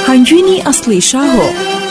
هەنگوینی ئەسڵی شاهۆ.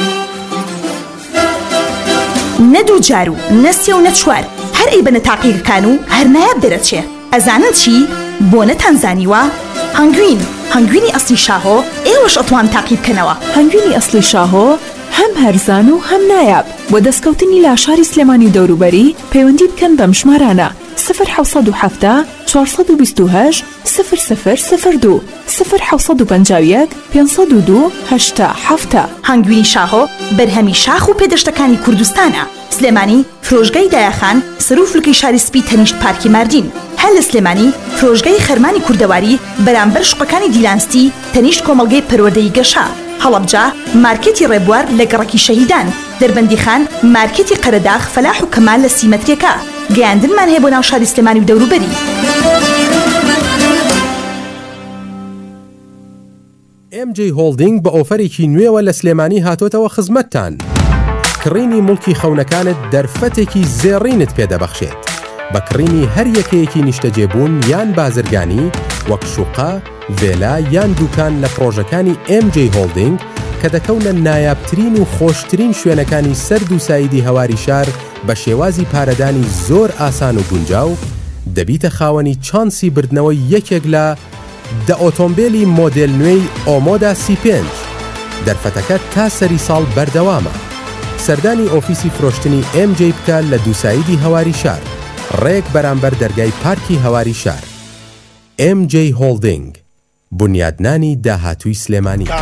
نەدوو جار و نەسێ و نەچوار هەر ئەی بنە تاقیەکان و هەر نایاب دەرەچێ. ئەزانن چی؟ بۆ نەتانزانیوە؟ هەنگوینی ئەسڵی شاهۆ ئێوەش ئەتوان تاقی بکەنەوە. هەنگوینی ئەسڵی شاهۆ هەم هەرزان و هەم نایاب. بۆ دەستکەوتنی لاشاری سلێمانی و دەوروبەری پەیوەندی بکەن بەم ژمارانە 0770 428 0002 0751 502 8 هەنگوینی شاهۆ بەرهەمی شاخ و پێدەشتەکانی کوردستانە. سلێمانی فرۆژگای دایەخان سەروفلکەی شاری سپی تەنیشت پارکی ماردین. هەر لە سلێمانی فرۆژگای خەرمانی کوردەواری بەرامبەر شوقەکانی دیلانستی تەنیشت کۆمەڵگەی پەروەردەی گەشا. هەڵەبجا مارکێتی ڕێبوار لە گەڕەکی شەهیدان. دەربەندی خان مارکێتی قەرەداغ فەلاح و کەمال لە سیمەتریەکە. گەیاندنمان هەیە بۆ ناو شاری سلێمانی و دەوروبەری. MJ هۆڵدینگ بە ئۆفەرێکی نوێوە لە سلێمانی هاتۆتەوە خزمەتتان. کڕینی مڵکی خەونەکانت دەرفەتێکی زێڕینت پێدەبەخشێت. بە کڕینی هەر یەکەیەکی نیشتەجێبوون یان بازرگانی وەک شوقا، ڤێلا یان دوکان لە پرۆژەکانی MJ هۆڵدینگ کە دەکەونە نایابترین و خۆشترین شوێنەکانی سەرد و سایدی هەواری شار بە شێوازی پارەدانی زۆر ئاسان و گونجاو دەبیتە خاوەنی چانسی بردنەوەی یەکێک لە دە ئۆتۆمبیلی مۆدێل نوێی ئۆمۆدا C5. دەرفەتەکە تا سەری ساڵ بەردەوامە. سەردانی ئۆفیسی فرۆشتنی MJ بکە لە دووسایدی هەواری شار ڕێک بەرامبەر دەرگای پارکی هەواری شار. MJ هۆڵدینگ، بنیادنانی داهاتووی سلێمانی.